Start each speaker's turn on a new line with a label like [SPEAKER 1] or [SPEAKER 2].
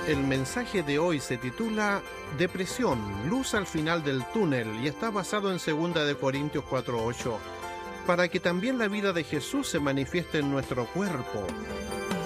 [SPEAKER 1] El mensaje de hoy se titula Depresión, luz al final del túnel y está basado en 2 Corintios 4:8, para que también la vida de Jesús se manifieste en nuestro cuerpo.